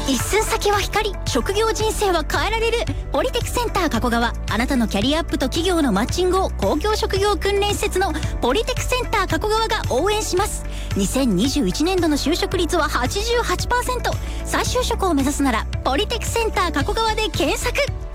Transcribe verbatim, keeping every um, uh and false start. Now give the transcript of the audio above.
一寸先は光、職業人生は変えられる。ポリテクセンター加古川、あなたのキャリアアップと企業のマッチングを公共職業訓練施設のポリテクセンター加古川が応援します。にせんにじゅういちねんどの就職率は はちじゅうはちパーセント。 再就職を目指すならポリテクセンター加古川で検索。